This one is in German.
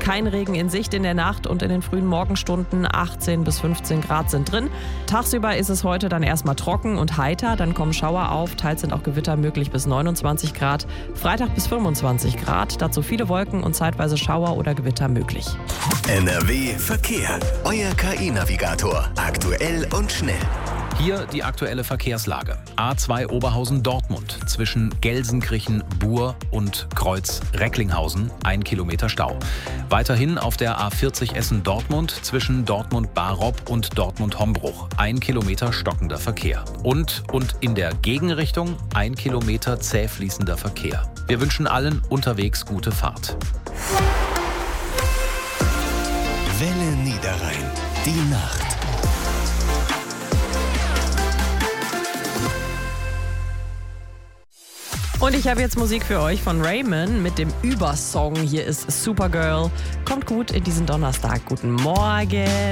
Kein Regen in Sicht in der Nacht und in den frühen Morgenstunden. 18 bis 15 Grad sind drin. Tagsüber ist es heute dann erstmal trocken und heiter. Dann kommen Schauer auf. Teils sind auch Gewitter möglich bis 29 Grad. Freitag bis 25 Grad. Dazu viele Wolken und zeitweise Schauer oder Gewitter möglich. NRW Verkehr. Euer KI-Navigator. Aktuell und schnell. Hier die aktuelle Verkehrslage. A2 Oberhausen-Dortmund zwischen Gelsenkirchen-Buhr und Kreuz Recklinghausen 1 Kilometer Stau. Weiterhin auf der A40 Essen-Dortmund zwischen Dortmund-Barop und Dortmund-Hombruch 1 Kilometer stockender Verkehr. Und in der Gegenrichtung 1 Kilometer zäh fließender Verkehr. Wir wünschen allen unterwegs gute Fahrt. Welle Niederrhein. Die Nacht. Und ich habe jetzt Musik für euch von Raymond mit dem Übersong. Hier ist Supergirl. Kommt gut in diesen Donnerstag. Guten Morgen.